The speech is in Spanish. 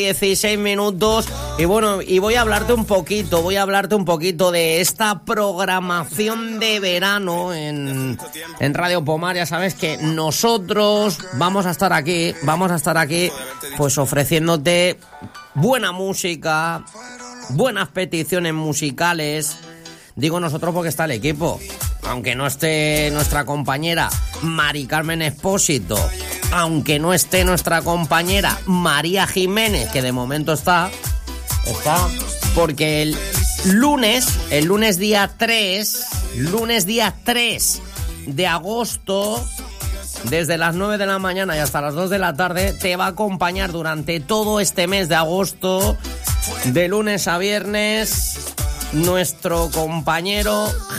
16 minutos y bueno, y voy a hablarte un poquito de esta programación de verano en Radio Pomar. Ya sabes que nosotros vamos a estar aquí pues ofreciéndote buena música, buenas peticiones musicales. Digo nosotros porque está el equipo, aunque no esté nuestra compañera Mari Carmen Expósito, aunque no esté nuestra compañera María Jiménez, que de momento está porque el lunes día 3 de agosto, desde las 9 de la mañana y hasta las 2 de la tarde, te va a acompañar durante todo este mes de agosto, de lunes a viernes, nuestro compañero